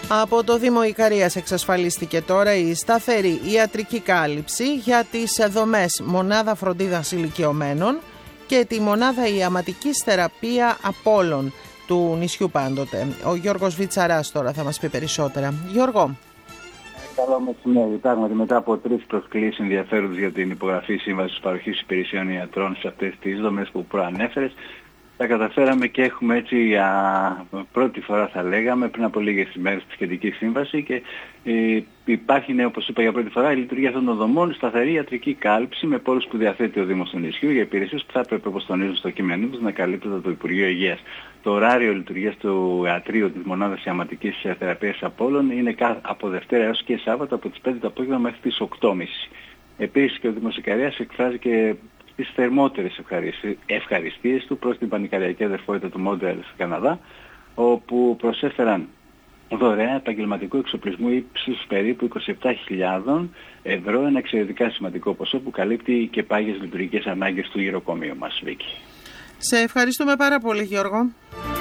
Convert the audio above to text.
Από το Δήμο Ικαρίας εξασφαλίστηκε τώρα η σταθερή ιατρική κάλυψη για τις δομές μονάδα φροντίδας ηλικιωμένων και τη μονάδα ιαματικής θεραπεία Απόλλων του νησιού πάντοτε. Ο Γιώργος Βιτσαράς τώρα θα μας πει περισσότερα. Γιώργο. Καλό μεσημέρι. Πράγματι, μετά από 3 προσκλήσεις ενδιαφέροντες για την υπογραφή σύμβασης παροχής υπηρεσιών ιατρών σε αυτές τις δομές που προανέφερες, τα καταφέραμε και έχουμε έτσι για πρώτη φορά, θα λέγαμε, πριν από λίγες ημέρες τη σχετική σύμβαση και υπάρχει, όπως είπα, για πρώτη φορά η λειτουργία αυτών των δομών, σταθερή ιατρική κάλυψη με πόρους που διαθέτει ο Δήμος του νησιού για υπηρεσίες που θα έπρεπε, όπως τονίζουν στο κείμενό τους, να καλύπτονται από το Υπουργείο Υγείας. Το ωράριο λειτουργίας του ιατρείου της μονάδας ιαματικής θεραπείας Απόλλων είναι από Δευτέρα έως και Σάββατο από τις 5 το απόγευμα μέχρι τις 8.30. Επίσης και ο Δήμος Ικαρίας εκφράζει και τις θερμότερες ευχαριστίες του προς την πανικαριακή αδερφότητα του Μόντρεαλ στο Καναδά, όπου προσέφεραν δωρεά επαγγελματικού εξοπλισμού ύψους περίπου 27.000 ευρώ, ένα εξαιρετικά σημαντικό ποσό που καλύπτει και πάγιες λειτουργικές ανάγκες του γυροκομείου μας, Βίκη. Σε ευχαριστούμε πάρα πολύ, Γιώργο.